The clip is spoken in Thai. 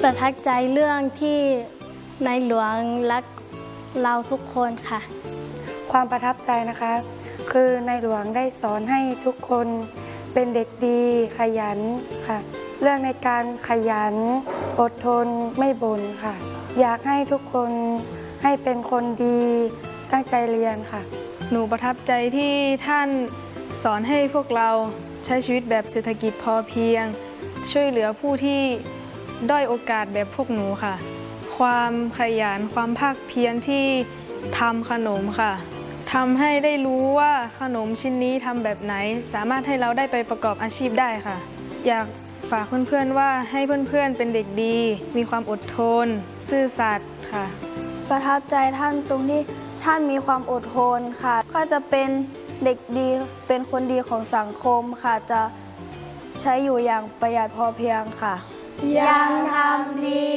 ประทับใจเรื่องที่ในหลวงรักเราทุกคนค่ะความประทับใจนะคะคือในหลวงได้สอนให้ทุกคนเป็นเด็กดีขยันค่ะเรื่องในการขยันอดทนไม่บ่นค่ะอยากให้ทุกคนให้เป็นคนดีตั้งใจเรียนค่ะหนูประทับใจที่ท่านสอนให้พวกเราใช้ชีวิตแบบเศรษฐกิจพอเพียงช่วยเหลือผู้ที่ด้อยโอกาสแบบพวกหนูค่ะความขยันความภาคเพียรที่ทำขนมค่ะทำให้ได้รู้ว่าขนมชิ้นนี้ทำแบบไหนสามารถให้เราได้ไปประกอบอาชีพได้ค่ะอยากฝากเพื่อนๆว่าให้เพื่อนๆเป็นเด็กดีมีความอดทนซื่อสัตย์ค่ะประทับใจท่านตรงที่ท่านมีความอดทนค่ะก็จะเป็นเด็กดีเป็นคนดีของสังคมค่ะจะใช้อยู่อย่างประหยัดพอเพียงค่ะยังทำดี